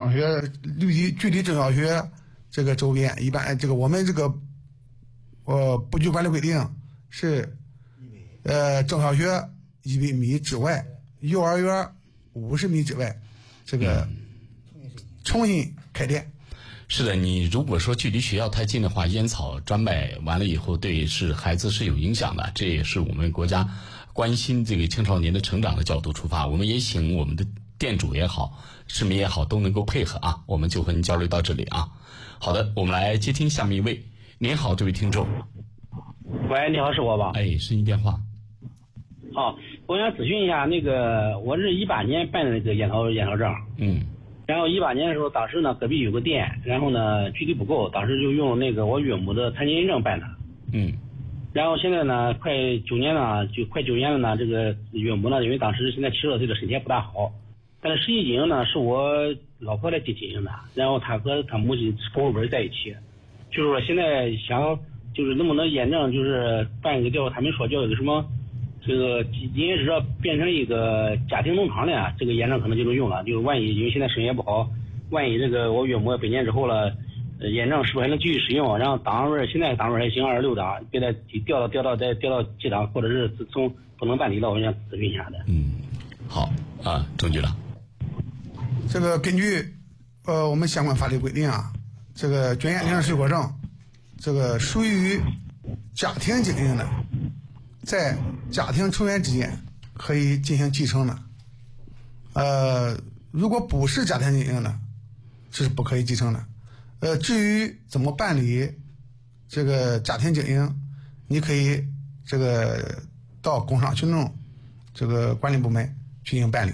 小学距离中小学这个周边，一般这个我们这个布局管理规定是中小学100米之外，幼儿园50米之外，这个重新开店。 是的，你如果说距离学校太近的话，烟草专卖完了以后，对孩子是有影响的。这也是我们国家关心这个青少年的成长的角度出发，我们也请我们的店主也好，市民也好，都能够配合啊。我们就和您交流到这里啊。好的，我们来接听下面一位。您好，这位听众。 喂，你好，是我吧？ 哎，是您电话。 我想咨询一下，我是18年办的那个烟草证。然后18年的时候，当时呢隔壁有个店，然后呢距离不够，当时就用那个我岳母的残疾人证办的。然后现在呢快9年了，这个岳母呢，因为当时现在70多岁了，身体也不大好，但是实际经营呢是我老婆来经营的，然后她和她母亲口口本在一起，就是说现在想就是能不能验证，就是办一个他们说叫一个什么。这个营业执照变成一个家庭农场的呀，这个验证可能就能用了。就是万一因为现在生意也不好，万一这个我岳母100年之后了，验证是不是还能继续使用？然后档位现在档位还行26档，别再调到几档，或者是从不能办理了，我想咨询一下的。 好啊，郑局长。 这个根据我们相关法律规定啊，这个卷烟令水果证，这个属于家庭经营的。在家庭成员之间可以进行继承的，如果不是家庭经营的，这是不可以继承的。至于怎么办理这个家庭经营，你可以这个到工商群众这个管理部门去进行办理。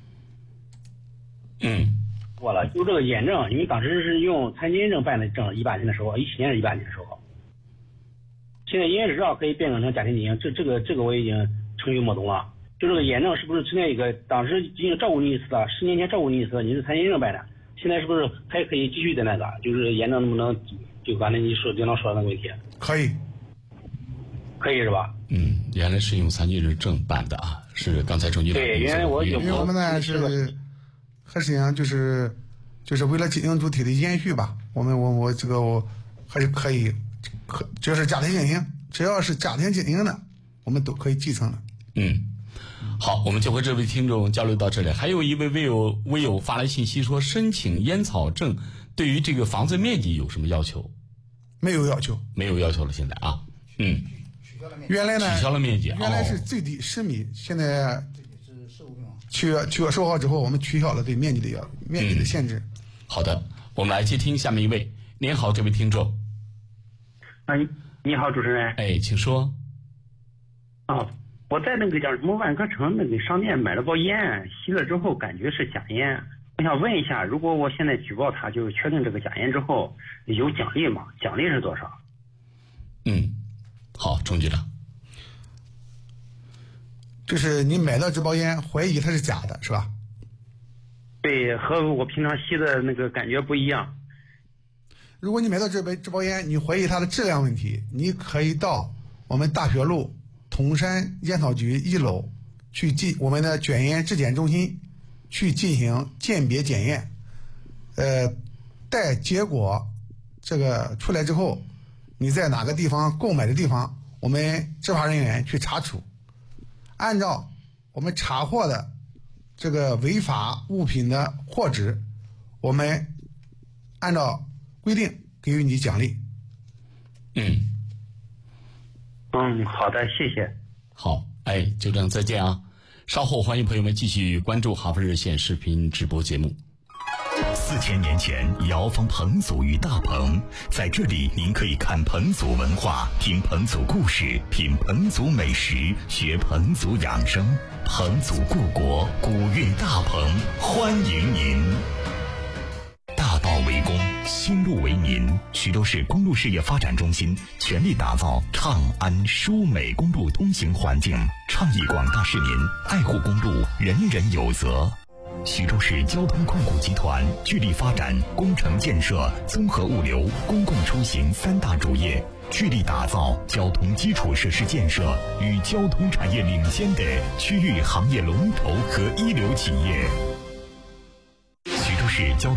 过了，就这个验证，因为当时是用残疾人证办的证，17年的时候，现在营业执照可以变更成家庭经营，这个我已经成语摸懂了。就这个验证是不是存在一个，当时已经照顾你一次了，10年前照顾你一次，你是残疾人证办的，现在是不是还可以继续的那个，就是验证能不能就刚才你领导说的那个问题？可以是吧？ 原来是用残疾人证办的啊，是刚才郑局长。 对，原来因为我们呢是还是想就是为了经营主体的延续吧，我这个我还是可以。就是家庭经营，只要是家庭经营的，我们都可以继承的。 好，我们就和这位听众交流到这里。还有一位微友发来信息说，申请烟草证对于这个房子面积有什么要求？ 没有要求了。现在啊， 原来呢取消了面积， 原来是最低10米，现在7月15号之后，我们取消了对面积的限制。 好的，我们来接听下面一位。您好，这位听众。 你好，主持人。 哎，请说。 我在那个叫什么万科城那个商店买了包烟，吸了之后感觉是假烟。我想问一下，如果我现在举报他，就确定这个假烟之后，有奖励吗？奖励是多少？ 好，钟局长。 就是你买到这包烟，怀疑它是假的，是吧？ 对，和我平常吸的那个感觉不一样。 如果你买到这包烟，你怀疑它的质量问题，你可以到我们大学路通山烟草局1楼去我们的卷烟质检中心去进行鉴别检验。待结果这个出来之后，你在哪个地方购买的地方，我们执法人员去查处，按照我们查获的这个违法物品的货值，我们按照规定给予你奖励。 好的，谢谢。 好，就这样，再见啊！稍后欢迎朋友们继续关注哈佛热线视频直播节目。 4000年前，瑶坊彭祖与大棚，在这里您可以看彭祖文化，听彭祖故事，品彭祖美食，学彭祖养生。彭祖故国，古韵大棚，欢迎您。大道为公，新路为民。徐州市公路事业发展中心全力打造畅安舒美公路通行环境，倡议广大市民爱护公路，人人有责。徐州市交通控股集团致力发展工程建设、综合物流、公共出行3大主业，致力打造交通基础设施建设与交通产业领先的区域行业龙头和一流企业。徐州市交